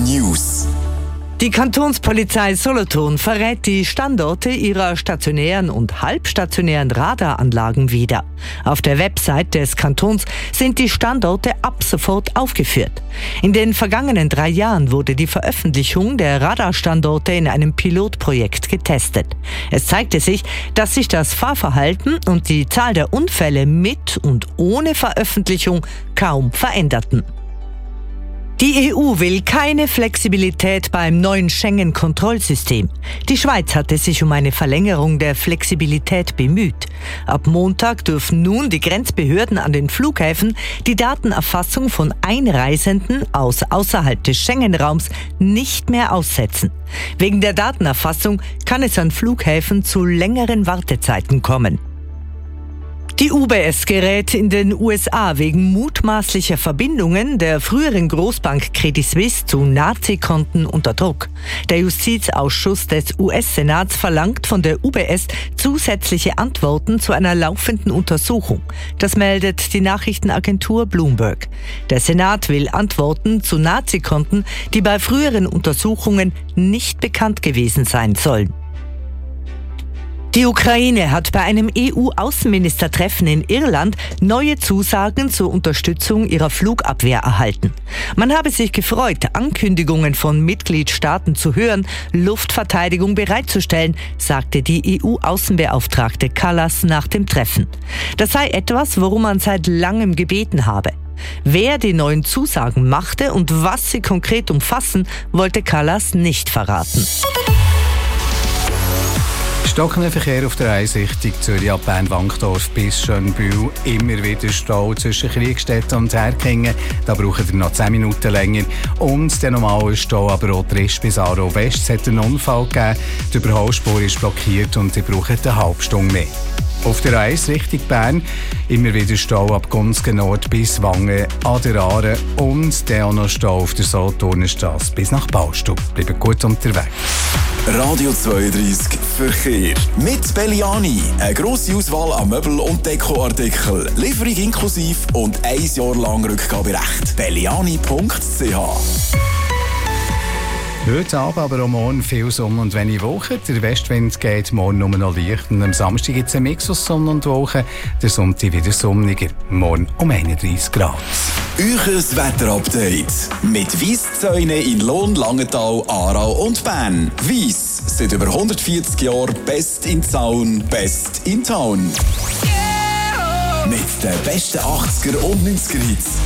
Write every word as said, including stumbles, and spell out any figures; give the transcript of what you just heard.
News. Die Kantonspolizei Solothurn verrät die Standorte ihrer stationären und halbstationären Radaranlagen wieder. Auf der Website des Kantons sind die Standorte ab sofort aufgeführt. In den vergangenen drei Jahren wurde die Veröffentlichung der Radarstandorte in einem Pilotprojekt getestet. Es zeigte sich, dass sich das Fahrverhalten und die Zahl der Unfälle mit und ohne Veröffentlichung kaum veränderten. Die E U will keine Flexibilität beim neuen Schengen-Kontrollsystem. Die Schweiz hatte sich um eine Verlängerung der Flexibilität bemüht. Ab Montag dürfen nun die Grenzbehörden an den Flughäfen die Datenerfassung von Einreisenden aus außerhalb des Schengen-Raums nicht mehr aussetzen. Wegen der Datenerfassung kann es an Flughäfen zu längeren Wartezeiten kommen. Die U B S gerät in den U S A wegen mutmaßlicher Verbindungen der früheren Großbank Credit Suisse zu Nazi-Konten unter Druck. Der Justizausschuss des U S-Senats verlangt von der U B S zusätzliche Antworten zu einer laufenden Untersuchung. Das meldet die Nachrichtenagentur Bloomberg. Der Senat will Antworten zu Nazi-Konten, die bei früheren Untersuchungen nicht bekannt gewesen sein sollen. Die Ukraine hat bei einem E U-Außenministertreffen in Irland neue Zusagen zur Unterstützung ihrer Flugabwehr erhalten. Man habe sich gefreut, Ankündigungen von Mitgliedstaaten zu hören, Luftverteidigung bereitzustellen, sagte die E U-Außenbeauftragte Kallas nach dem Treffen. Das sei etwas, worum man seit langem gebeten habe. Wer die neuen Zusagen machte und was sie konkret umfassen, wollte Kallas nicht verraten. Stockender Verkehr auf der eins Richtung Zürich ab Bern-Wankdorf bis Schönbühl. Immer wieder Stau zwischen Kriegstetten und Herkingen. Da braucht ihr noch zehn Minuten länger. Und der normale Stau aber auch Trisch bis Aarau West. Es hat einen Unfall gegeben. Die Überholspur ist blockiert und ihr braucht eine halbe Stunde mehr. Auf der eins Richtung Bern immer wieder Stau ab Gunzgen Nord bis Wangen an der Aare und dann auch noch Stau auf der Solothurnerstrasse bis nach Ballstub. Bleibt gut unterwegs. Radio zweiunddreissig Verkehr. Mit Belliani. Eine grosse Auswahl an Möbel- und Dekoartikeln. Lieferung inklusiv und ein Jahr lang Rückgaberecht. belliani punkt c h. Heute Abend, aber auch morgen viel Sonne und wenig Wolken. Der Westwind geht morgen nur noch leicht. Und am Samstag gibt es einen Mix aus Sonne und Wolken. Der Sonntag wieder sonniger. Morgen um einunddreissig Grad. Euches Wetterupdate. Mit Weisszäune in Lohn, Langenthal, Aarau und Bern. Weiss, seit über hundertvierzig Jahren best in Zaun, best in Town. Mit den besten achtziger und neunziger Hits